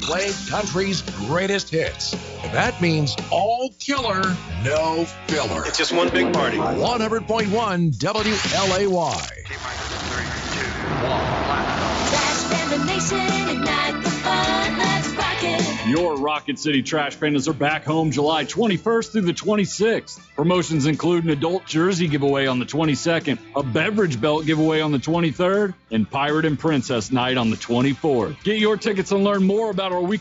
playing country's greatest hits. And that means all killer, no filler. It's just one big party. 100.1 WLAY. Trash Panda Nation, ignite the fun, let's rock it. Your Rocket City Trash Pandas are back home July 21st through the 26th. Promotions include an adult jersey giveaway on the 22nd, a beverage belt giveaway on the 23rd, and Pirate and Princess Night on the 24th. Get your tickets and learn more about our weekly